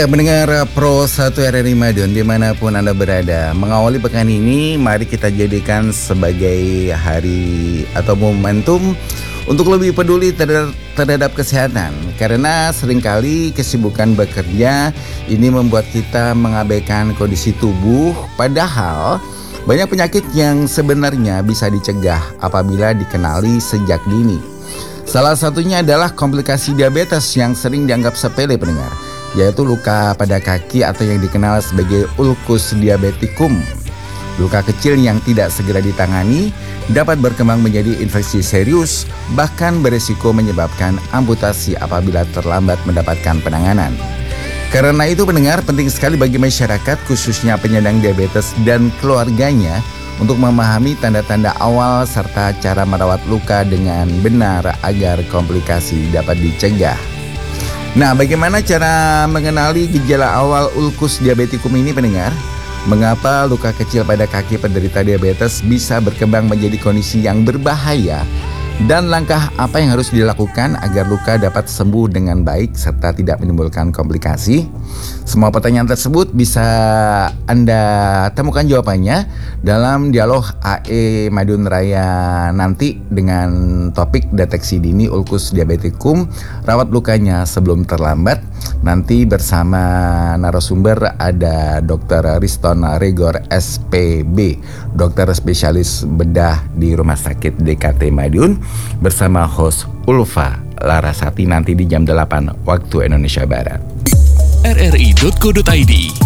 Mendengar Pro 1 RRI Madiun dimanapun Anda berada, mengawali pekan ini mari kita jadikan sebagai hari atau momentum untuk lebih peduli terhadap kesehatan. Karena seringkali kesibukan bekerja ini membuat kita mengabaikan kondisi tubuh, padahal banyak penyakit yang sebenarnya bisa dicegah apabila dikenali sejak dini. Salah satunya adalah komplikasi diabetes yang sering dianggap sepele pendengar, yaitu luka pada kaki atau yang dikenal sebagai ulkus diabeticum. Luka kecil yang tidak segera ditangani dapat berkembang menjadi infeksi serius, bahkan berisiko menyebabkan amputasi apabila terlambat mendapatkan penanganan. Karena itu pendengar, penting sekali bagi masyarakat khususnya penyandang diabetes dan keluarganya untuk memahami tanda-tanda awal serta cara merawat luka dengan benar agar komplikasi dapat dicegah. Nah, bagaimana cara mengenali gejala awal ulkus diabeticum ini pendengar? Mengapa luka kecil pada kaki penderita diabetes bisa berkembang menjadi kondisi yang berbahaya? Dan langkah apa yang harus dilakukan agar luka dapat sembuh dengan baik serta tidak menimbulkan komplikasi? Semua pertanyaan tersebut bisa Anda temukan jawabannya dalam dialog AE Madiun Raya nanti dengan topik deteksi dini ulkus diabeticum, rawat lukanya sebelum terlambat. Nanti bersama narasumber ada Dr. Riston Regor SPB, dokter spesialis bedah di Rumah Sakit DKT Madiun, bersama host Ulfa Larasati nanti di jam 8 waktu Indonesia Barat. rri.co.id